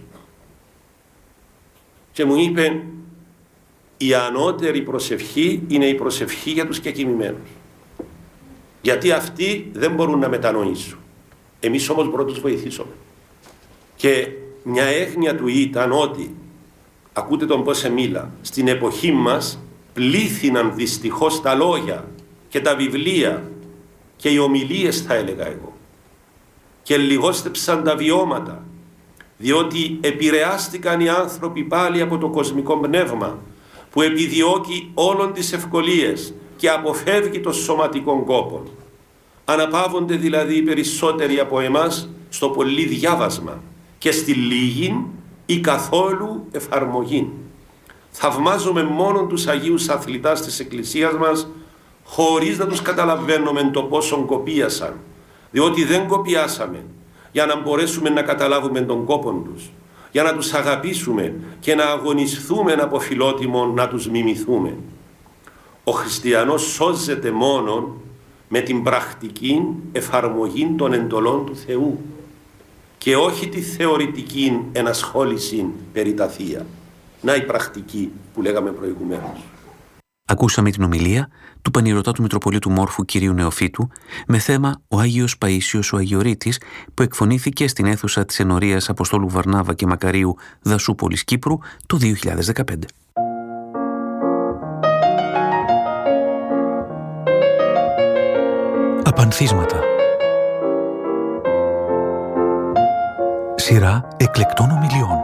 Speaker 1: και μου είπε, η ανώτερη προσευχή είναι η προσευχή για τους κεκοιμημένους, γιατί αυτοί δεν μπορούν να μετανοήσουν, εμείς όμως μπορούμε να τους βοηθήσουμε. Και μια έγνοια του ήταν ότι, ακούτε τον πώς εμίλα, στην εποχή μας πλήθυναν δυστυχώς τα λόγια και τα βιβλία και οι ομιλίες, θα έλεγα εγώ, και λιγόστεψαν τα βιώματα, διότι επηρεάστηκαν οι άνθρωποι πάλι από το κοσμικό πνεύμα που επιδιώκει όλων τις ευκολίες και αποφεύγει το σωματικό κόπο. Αναπαύονται δηλαδή οι περισσότεροι από εμάς στο πολύ διάβασμα και στη λίγη ή καθόλου εφαρμογή. Θαυμάζουμε μόνο τους Αγίους Αθλητάς της Εκκλησίας μας χωρίς να τους καταλαβαίνουμε το πόσο κοπίασαν, διότι δεν κοπιάσαμε για να μπορέσουμε να καταλάβουμε τον κόπο τους, για να τους αγαπήσουμε και να αγωνιστούμε από φιλότιμο να τους μιμηθούμε. Ο χριστιανός σώζεται μόνο με την πρακτική εφαρμογή των εντολών του Θεού και όχι τη θεωρητική ενασχόληση περί τα θεία. Να η πρακτική που λέγαμε προηγουμένως.
Speaker 2: Ακούσαμε την ομιλία του Πανηρωτάτου Μητροπολίτου Μόρφου κυρίου Νεοφύτου με θέμα «Ο Άγιος Παΐσιος ο Αγιορείτης», που εκφωνήθηκε στην αίθουσα της Ενορίας Αποστόλου Βαρνάβα και Μακαρίου Δασούπολης Κύπρου το δύο χιλιάδες δεκαπέντε. Απανθίσματα. Σειρά εκλεκτών ομιλιών.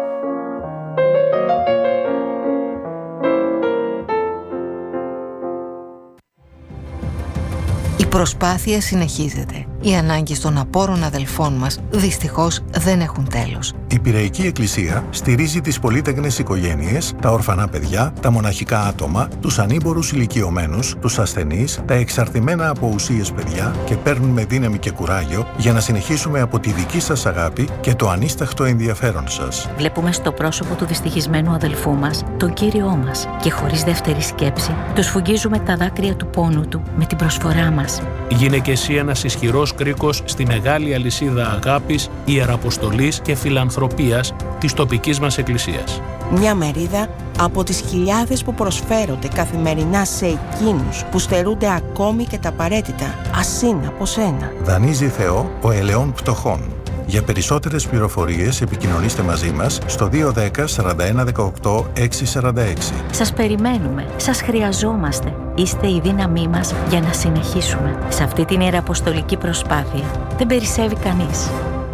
Speaker 3: Η προσπάθεια συνεχίζεται. Οι ανάγκες των απόρων αδελφών μας δυστυχώς δεν έχουν τέλος.
Speaker 4: Η Πειραϊκή Εκκλησία στηρίζει τις πολύτεκνες οικογένειες, τα ορφανά παιδιά, τα μοναχικά άτομα, τους ανήμπορους ηλικιωμένους, τους ασθενείς, τα εξαρτημένα από ουσίες παιδιά και παίρνουμε δύναμη και κουράγιο για να συνεχίσουμε από τη δική σας αγάπη και το ανίσταχτο ενδιαφέρον σας.
Speaker 5: Βλέπουμε στο πρόσωπο του δυστυχισμένου αδελφού μας τον Κύριό μας και χωρίς δεύτερη σκέψη του σφουγγίζουμε τα δάκρυα του πόνου του με την προσφορά μας.
Speaker 6: Γίνε και εσύ ένας ισχυρός κρίκος στη μεγάλη αλυσίδα αγάπης, ιεραποστολής και φιλανθρωπίας της τοπικής μας εκκλησίας.
Speaker 7: Μια μερίδα από τις χιλιάδες που προσφέρονται καθημερινά σε εκείνους που στερούνται ακόμη και τα απαραίτητα, ασύν από σένα.
Speaker 4: Δανείζει Θεό ο ελαιών πτωχών. Για περισσότερες πληροφορίες επικοινωνήστε μαζί μας στο δύο ένα μηδέν σαράντα ένα δεκαοκτώ εξακόσια σαράντα έξι.
Speaker 5: Σας περιμένουμε, σας χρειαζόμαστε. Είστε η δύναμή μας για να συνεχίσουμε. Σε αυτή την ιεραποστολική προσπάθεια δεν περισσεύει κανείς.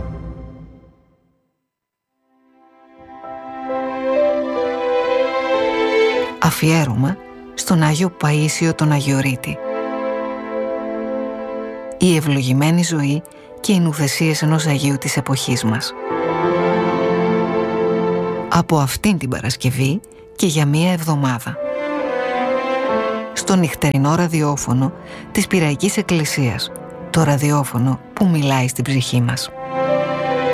Speaker 3: Αφιέρωμα στον Άγιο Παΐσιο τον Αγιορείτη. Η ευλογημένη ζωή και οι νουθεσίες ενός Αγίου της εποχής μας. Από αυτήν την Παρασκευή και για μία εβδομάδα. Στο νυχτερινό ραδιόφωνο της Πυραϊκής Εκκλησίας, το ραδιόφωνο που μιλάει στην ψυχή μας.